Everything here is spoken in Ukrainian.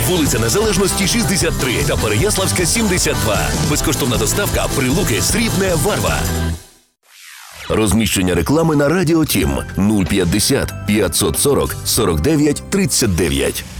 Вулиця Незалежності, 63 та Переяславська, 72. Безкоштовна доставка, Прилуки, Срібне, Варва. Розміщення реклами на Радіо Тім 050 540 49 39.